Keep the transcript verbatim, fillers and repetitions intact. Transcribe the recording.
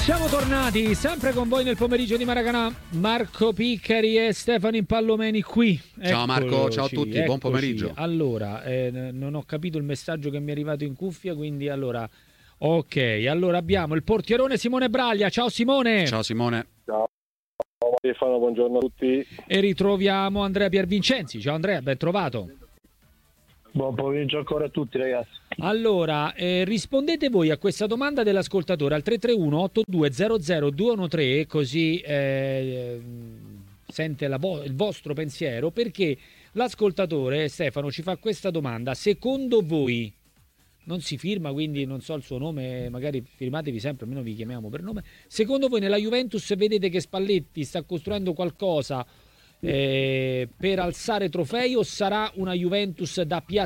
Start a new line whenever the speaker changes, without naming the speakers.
Siamo tornati sempre con voi nel pomeriggio di Maracanã. Marco Piccari e Stefano Impallomeni qui.
Ciao Marco,
Eccoci,
ciao a tutti,
eccoci.
buon pomeriggio.
Allora, eh, non ho capito il messaggio che mi è arrivato in cuffia, quindi allora, ok, allora abbiamo il portierone Simone Braglia. Ciao Simone.
Ciao Simone.
Ciao Stefano, buongiorno a tutti.
E ritroviamo Andrea Piervincenzi. Ciao Andrea, ben trovato.
Buon pomeriggio ancora a tutti ragazzi.
Allora, eh, rispondete voi a questa domanda dell'ascoltatore al tre tre uno otto due zero zero due uno tre, così eh, sente la vo- il vostro pensiero, perché l'ascoltatore Stefano ci fa questa domanda: secondo voi, non si firma, quindi non so il suo nome, magari firmatevi sempre, almeno vi chiamiamo per nome, secondo voi nella Juventus vedete che Spalletti sta costruendo qualcosa eh, per alzare trofei, o sarà una Juventus da piazzare